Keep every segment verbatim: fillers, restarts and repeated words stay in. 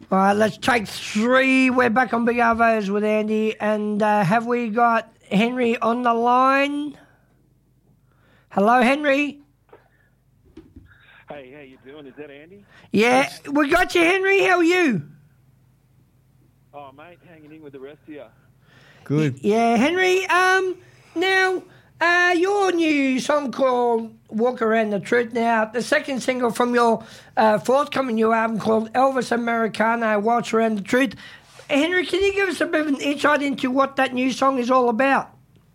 All right, let's take three. We're back on Big Arvos with Andy. And uh, have we got Henry on the line? Hello, Henry. Hey, how you doing? Is that Andy? Yeah, we got you, Henry. How are you? Oh, mate, hanging in with the rest of you. Good. Yeah, Henry. Um, now, uh, your new song called Walk Around the Truth. Now, the second single from your uh, forthcoming new album called Elvis Americano, Walk Around the Truth. Henry, can you give us a bit of an insight into what that new song is all about?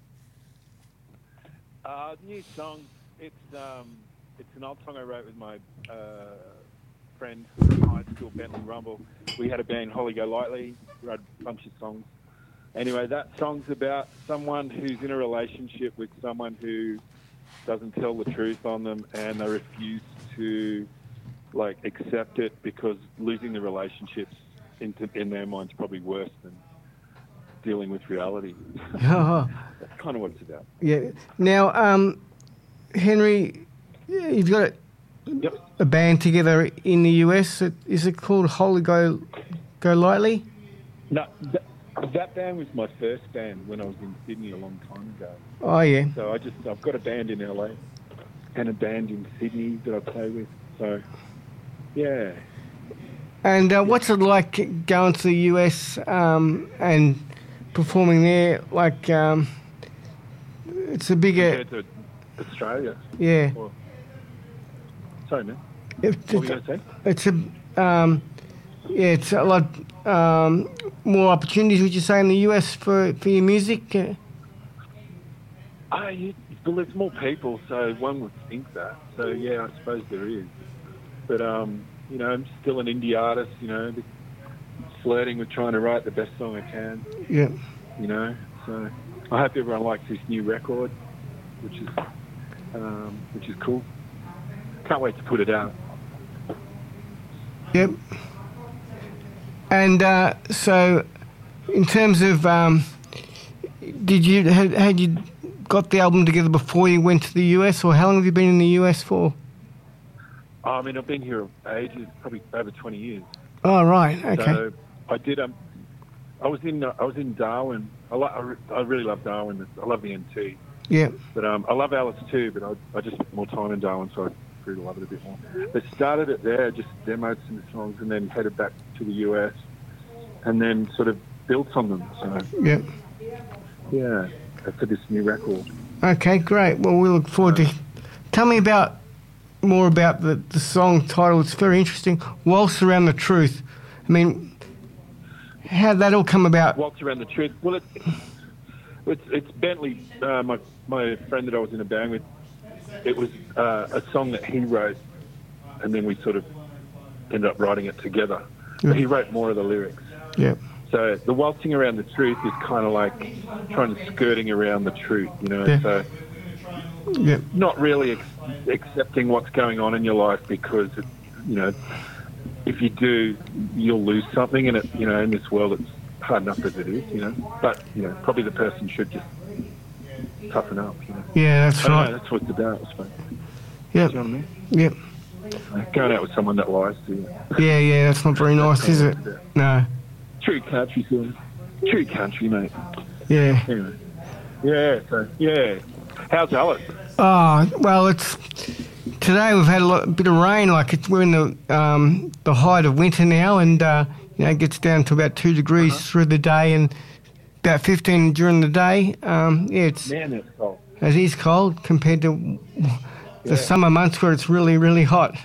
Uh, new song, it's um, it's an old song I wrote with my uh, friend from high school, Bentley Rumble. We had a band, Holly Go Lightly, wrote a bunch of songs. Anyway, that song's about someone who's in a relationship with someone who doesn't tell the truth on them, and they refuse to like accept it because losing the relationships into, in their mind's probably worse than dealing with reality. Oh, That's kind of what it's about. yeah. Now, um, Henry, you've got a, Yep. a band together in the U S. Is it called Holy Go Go Lightly? No, that, that band was my first band when I was in Sydney a long time ago. Oh, yeah. So I just I've got a band in L A and a band in Sydney that I play with. So yeah. And uh, what's it like going to the U S um, and performing there? Like, um, it's a bigger... Compared to Australia. Yeah. Or, sorry, man. It, What were you going to say? It's a... Um, yeah, it's a lot um, more opportunities, would you say, in the U S for, for your music? Uh, Ah, you, well, there's more people, so one would think that. So yeah, I suppose there is. But um, you know, I'm still an indie artist. You know, flirting with trying to write the best song I can. yeah. You know, so I hope everyone likes this new record, which is um, which is cool. Can't wait to put it out. Yep. And uh, so, in terms of, um, did you had, had you got the album together before you went to the U S, or how long have you been in the U S for? Oh, I mean, I've been here ages, probably over twenty years. Oh, right. Okay. So I did. Um, I was in. Uh, I was in Darwin. I, lo- I, re- I really love Darwin. I love the N T. Yeah. But um, I love Alice too. But I, I just spent more time in Darwin, so I grew to love it a bit more. But started it there, just demoed some songs, and then headed back to the U S, and then sort of built on them. So Yeah. yeah, for this new record. Okay, great. Well, we look forward to... Tell me about more about the, the song title. It's very interesting. Waltz Around the Truth. I mean, how did that all come about? Waltz Around the Truth. Well, it, it's, it's Bentley, uh, my my friend that I was in a band with. It was uh, a song that he wrote, and then we sort of ended up writing it together. Yeah. But he wrote more of the lyrics. Yeah. So the waltzing around the truth is kind of like trying to skirting around the truth, you know. Yeah. So Yeah. not really ex- accepting what's going on in your life because, it, you know, if you do, you'll lose something, and it, you know, in this world it's hard enough as it is, you know. But you know, probably the person should just toughen up, you know. Yeah, that's I don't right. know, that's what it's about, I suppose. Yep. Do you know what I mean? Yep. Like going out with someone that lies to you. Yeah, yeah, that's not very nice, is it? No. True country, sort of. True country, mate. Yeah. Anyway. Yeah, so, yeah. How's Alice? Oh, well, it's... Today we've had a, lot, a bit of rain, like it's, we're in the um, the height of winter now, and uh, you know, it gets down to about two degrees uh-huh. through the day and about fifteen during the day. Um, yeah, it's... Man, that's cold. It is cold compared to the yeah. summer months where it's really, really hot.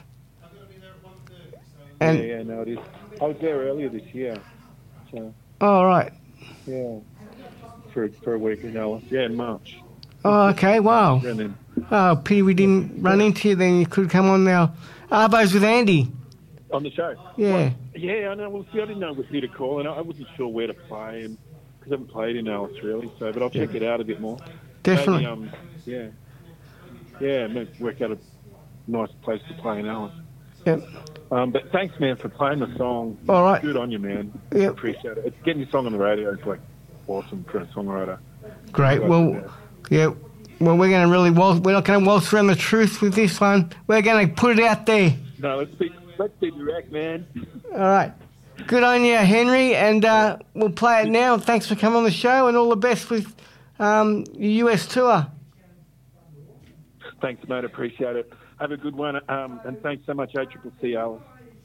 And, yeah, yeah, no, it is. I was there earlier this year. So, oh, right. Yeah. For, for a week in Alice. Yeah, in March. Oh, okay, wow. Oh, pity we didn't run into you then. You could come on now. Arvos with Andy. On the show? Yeah. Well, yeah, I know. Well, see, I didn't know who to call, and I wasn't sure where to play, and because I haven't played in Alice really, so, but I'll check yeah. it out a bit more. Definitely. Maybe, um, yeah. Yeah, maybe work out a nice place to play in Alice. Yep. Um, but thanks, man, for playing the song. All right. Good on you, man. Yep. Appreciate it. It's, getting your song on the radio is like awesome for a songwriter. Great. Well, yeah. Well, we're going to really waltz. We're not going to waltz around the truth with this one. We're going to put it out there. No, let's be let's be direct, man. All right. Good on you, Henry, and uh, we'll play it now. Thanks for coming on the show, and all the best with um, your U S tour. Thanks, mate. Appreciate it. Have a good one, um, and thanks so much, A C C C, Alice.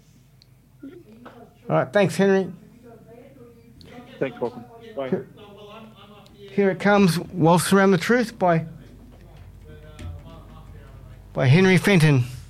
All right, thanks, Henry. Thanks, welcome. Bye. Here it comes, Waltz Around the Truth by, by Henry Fenton.